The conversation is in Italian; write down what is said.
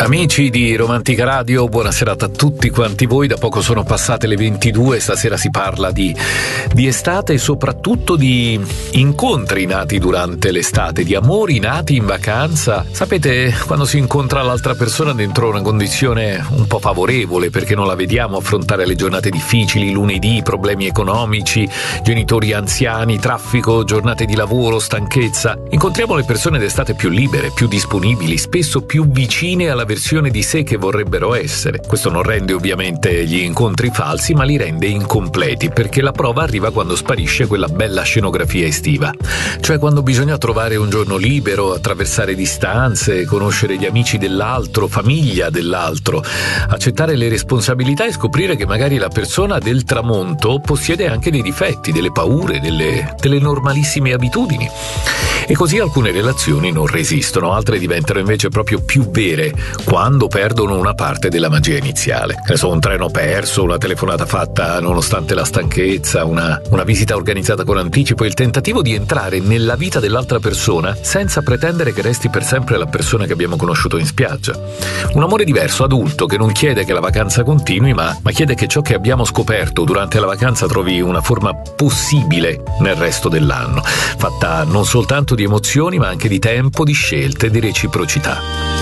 Amici di Romantica Radio, buona serata a tutti quanti voi. Da poco sono passate le 22, stasera si parla di estate e soprattutto di incontri nati durante l'estate, di amori nati in vacanza. Sapete, quando si incontra l'altra persona dentro una condizione un po' favorevole, perché non la vediamo affrontare le giornate difficili, lunedì, problemi economici, genitori anziani, traffico, giornate di lavoro, stanchezza. Incontriamo le persone d'estate più libere, più disponibili, spesso più vicine alla versione di sé che vorrebbero essere. Questo non rende ovviamente gli incontri falsi, ma li rende incompleti, perché la prova arriva quando sparisce quella bella scenografia estiva. Cioè quando bisogna trovare un giorno libero, attraversare distanze, conoscere gli amici dell'altro, famiglia dell'altro, accettare le responsabilità e scoprire che magari la persona del tramonto possiede anche dei difetti, delle paure, delle normalissime abitudini. E così alcune relazioni non resistono, altre diventano invece proprio più vere quando perdono una parte della magia iniziale. Un treno perso, una telefonata fatta nonostante la stanchezza, una visita organizzata con anticipo, il tentativo di entrare nella vita dell'altra persona senza pretendere che resti per sempre la persona che abbiamo conosciuto in spiaggia. Un amore diverso, adulto, che non chiede che la vacanza continui, ma chiede che ciò che abbiamo scoperto durante la vacanza trovi una forma possibile nel resto dell'anno, fatta non soltanto di emozioni ma anche di tempo, di scelte, di reciprocità.